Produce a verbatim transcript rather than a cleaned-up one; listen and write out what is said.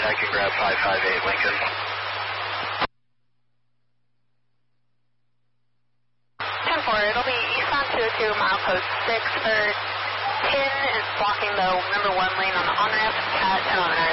I can grab five five eight Lincoln. ten four, it'll be eastbound two oh two, milepost six for ten is blocking the number one lane on the on-ramp, cat ten on the